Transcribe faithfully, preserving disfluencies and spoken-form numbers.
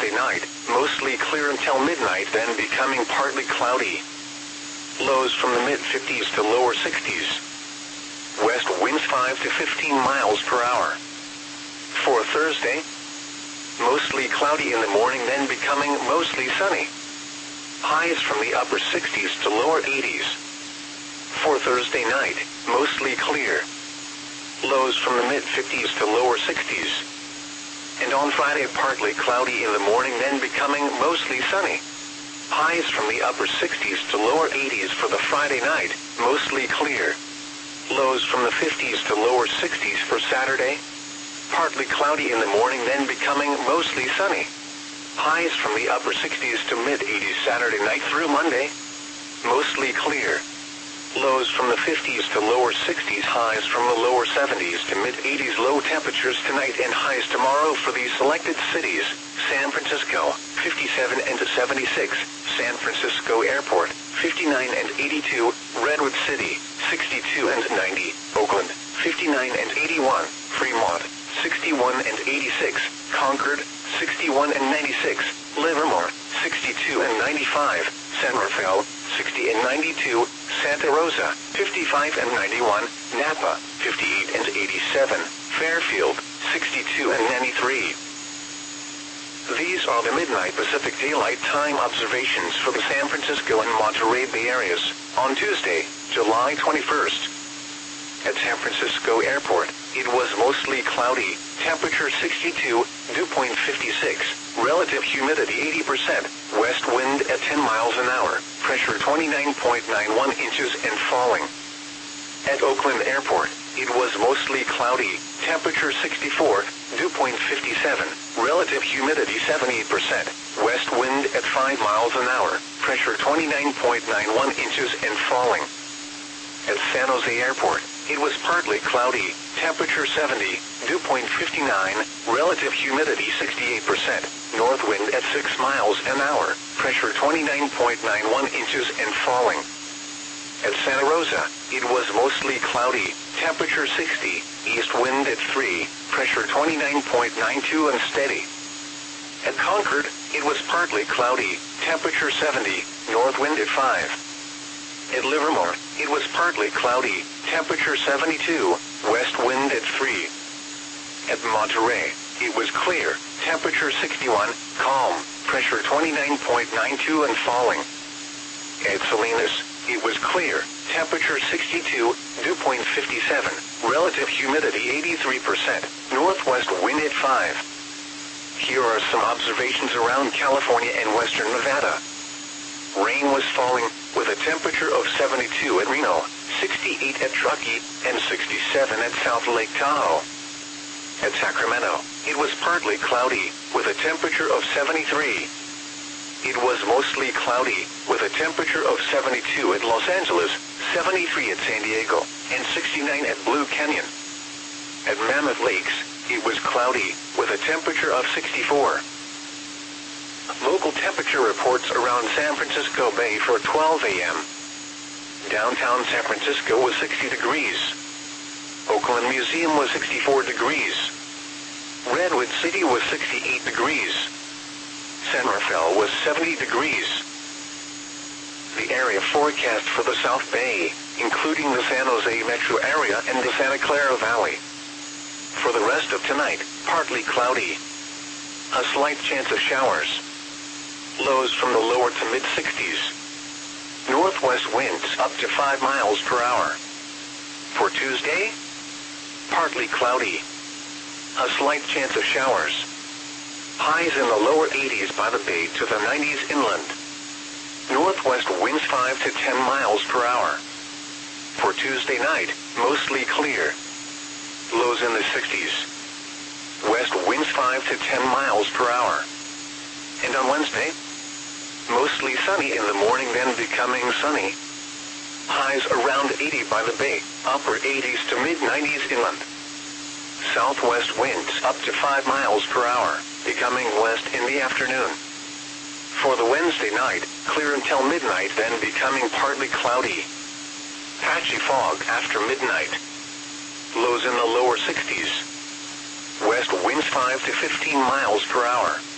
Thursday night, mostly clear until midnight, then becoming partly cloudy. Lows from the mid fifties to lower sixties. West winds five to fifteen miles per hour. For Thursday, mostly cloudy in the morning, then becoming mostly sunny. Highs from the upper sixties to lower eighties. For Thursday night, mostly clear. Lows from the mid fifties to lower sixties. And on Friday, partly cloudy in the morning, then becoming mostly sunny. Highs from the upper sixties to lower eighties for the Friday night, mostly clear. Lows from the fifties to lower sixties for Saturday. Partly cloudy in the morning, then becoming mostly sunny. Highs from the upper sixties to mid eighties Saturday night through Monday. Mostly clear. Lows from the fifties to lower sixties, highs from the lower seventies to mid eighties. Low temperatures tonight and highs tomorrow for these selected cities: San Francisco, fifty-seven and seventy-six, San Francisco Airport, fifty-nine and eighty-two, Redwood City, sixty-two and ninety, Oakland, fifty-nine and eighty-one, Fremont, sixty-one and eighty-six, Concord, sixty-one and ninety-six, Livermore, sixty-two and ninety-five, San Rafael, sixty and ninety-two, Santa Rosa, fifty-five and ninety-one, Napa, fifty-eight and eighty-seven, Fairfield, sixty-two and ninety-three. These are the midnight Pacific Daylight Time observations for the San Francisco and Monterey Bay areas on Tuesday, July twenty-first. At San Francisco Airport, it was mostly cloudy, temperature sixty-two, dew point fifty-six, relative humidity eighty percent, west wind at ten miles an hour, pressure twenty-nine point nine one inches and falling. At Oakland Airport, it was mostly cloudy, temperature sixty-four, dew point fifty-seven, relative humidity seventy percent, west wind at five miles an hour, pressure twenty-nine point nine one inches and falling. At San Jose Airport, it was partly cloudy, temperature seventy, dew point fifty-nine, relative humidity sixty-eight percent, north wind at six miles an hour, pressure twenty-nine point nine one inches and falling. At Santa Rosa, it was mostly cloudy, temperature sixty, east wind at three, pressure twenty-nine point nine two and steady. At Concord, it was partly cloudy, temperature seventy, north wind at five. At Livermore, it was partly cloudy, temperature seventy-two, west wind at three. At Monterey, it was clear, temperature sixty-one, calm, pressure twenty-nine point nine two and falling. At Salinas, it was clear, temperature sixty-two, dew point fifty-seven, relative humidity eighty-three percent, northwest wind at five. Here are some observations around California and western Nevada. Rain was falling, with a temperature of seventy-two at Reno, sixty-eight at Truckee, and sixty-seven at South Lake Tahoe. At Sacramento, it was partly cloudy, with a temperature of seventy-three. It was mostly cloudy, with a temperature of seventy-two at Los Angeles, seventy-three at San Diego, and sixty-nine at Blue Canyon. At Mammoth Lakes, it was cloudy, with a temperature of sixty-four. Local temperature reports around San Francisco Bay for twelve a m Downtown San Francisco was sixty degrees. Oakland Museum was sixty-four degrees. Redwood City was sixty-eight degrees. San Rafael was seventy degrees. The area forecast for the South Bay, including the San Jose metro area and the Santa Clara Valley. For the rest of tonight, partly cloudy. A slight chance of showers. Lows from the lower to mid sixties. Northwest winds up to five miles per hour. For Tuesday, partly cloudy. A slight chance of showers. Highs in the lower eighties by the bay to the nineties inland. Northwest winds five to ten miles per hour. For Tuesday night, mostly clear. Lows in the sixties. West winds five to ten miles per hour. And on Wednesday, mostly sunny in the morning, then becoming sunny. Highs around eighty by the bay, upper eighties to mid nineties inland. Southwest winds up to five miles per hour, becoming west in the afternoon. For the Wednesday night, clear until midnight, then becoming partly cloudy. Patchy fog after midnight. Lows in the lower sixties. West winds five to fifteen miles per hour.